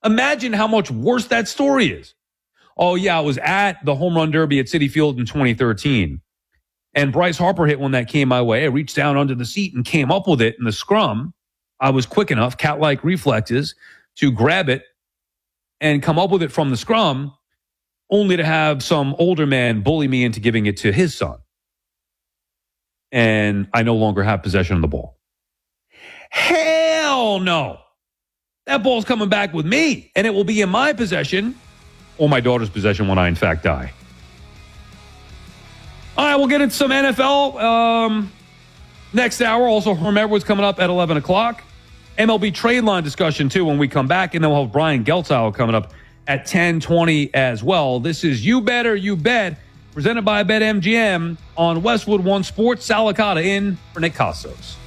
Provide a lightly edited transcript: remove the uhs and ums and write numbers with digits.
Imagine how much worse that story is. Oh, yeah, I was at the home run derby at Citi Field in 2013. And Bryce Harper hit one that came my way. I reached down under the seat and came up with it in the scrum. I was quick enough, cat-like reflexes, to grab it and come up with it from the scrum, only to have some older man bully me into giving it to his son. And I no longer have possession of the ball. Hell no. That ball's coming back with me, and it will be in my possession or my daughter's possession when I, in fact, die. All right, we'll get into some NFL next hour. Also, remember what's coming up at 11 o'clock. MLB trade line discussion, too, when we come back. And then we'll have Brian Geltzow coming up at 10:20 as well. This is You Better You Bet, presented by BetMGM on Westwood One Sports. Sal Licata in for Nick Costos.